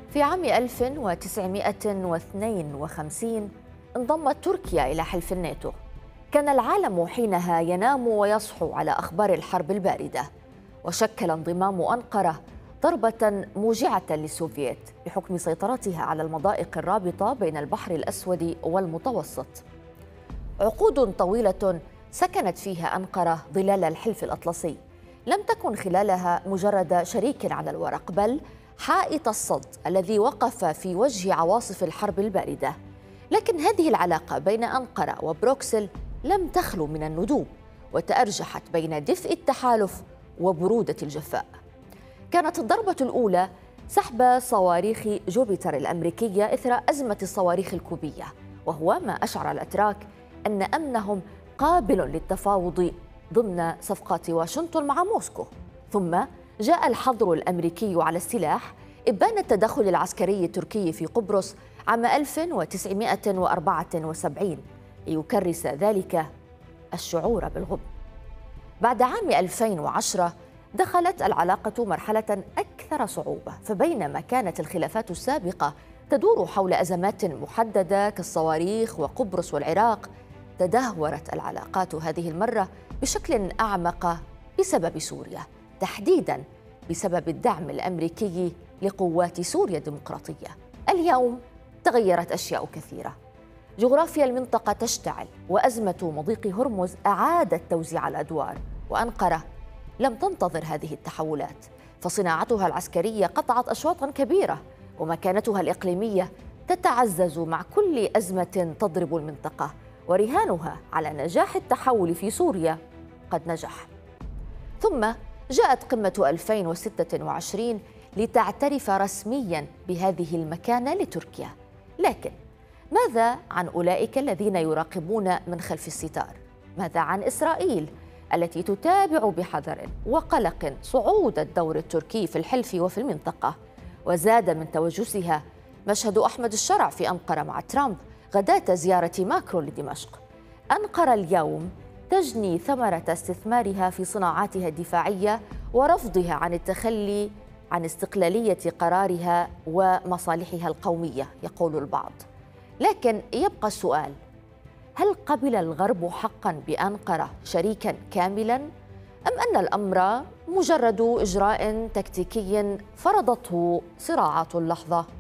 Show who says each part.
Speaker 1: في عام 1952 انضمت تركيا إلى حلف الناتو. كان العالم حينها ينام ويصحو على أخبار الحرب الباردة، وشكل انضمام أنقرة ضربة موجعة للسوفييت بحكم سيطرتها على المضائق الرابطة بين البحر الأسود والمتوسط. عقود طويلة سكنت فيها أنقرة ظلال الحلف الأطلسي، لم تكن خلالها مجرد شريك على الورق، بل حائط الصد الذي وقف في وجه عواصف الحرب الباردة. لكن هذه العلاقة بين أنقرة وبروكسل لم تخلو من الندوب، وتأرجحت بين دفء التحالف وبرودة الجفاء. كانت الضربة الأولى سحب صواريخ جوبيتر الأمريكية إثر أزمة الصواريخ الكوبية، وهو ما أشعر الأتراك أن أمنهم قابل للتفاوض ضمن صفقات واشنطن مع موسكو. ثم جاء الحظر الأمريكي على السلاح، إبان التدخل العسكري التركي في قبرص عام 1974 ليكرس ذلك الشعور بالغبن. بعد عام 2010 دخلت العلاقة مرحلة أكثر صعوبة، فبينما كانت الخلافات السابقة تدور حول أزمات محددة كالصواريخ وقبرص والعراق، تدهورت العلاقات هذه المرة بشكل أعمق بسبب سوريا، تحديداً بسبب الدعم الأمريكي لقوات سوريا الديمقراطية. اليوم تغيرت أشياء كثيرة، جغرافيا المنطقة تشتعل، وأزمة مضيق هرمز أعادت توزيع الأدوار، وأنقرة لم تنتظر هذه التحولات، فصناعتها العسكرية قطعت أشواطاً كبيرة، ومكانتها الإقليمية تتعزز مع كل أزمة تضرب المنطقة، ورهانها على نجاح التحول في سوريا قد نجح. ثم جاءت قمة 2026 لتعترف رسمياً بهذه المكانة لتركيا. لكن ماذا عن أولئك الذين يراقبون من خلف الستار؟ ماذا عن إسرائيل التي تتابع بحذر وقلق صعود الدور التركي في الحلف وفي المنطقة؟ وزاد من توجسها مشهد أحمد الشرع في أنقرة مع ترامب غداة زيارة ماكرون لدمشق. أنقرة اليوم تجني ثمرة استثمارها في صناعاتها الدفاعية ورفضها عن التخلي عن استقلالية قرارها ومصالحها القومية، يقول البعض. لكن يبقى السؤال: هل قبل الغرب حقاً بأنقرة شريكاً كاملاً؟ أم أن الأمر مجرد إجراء تكتيكي فرضته صراعات اللحظة؟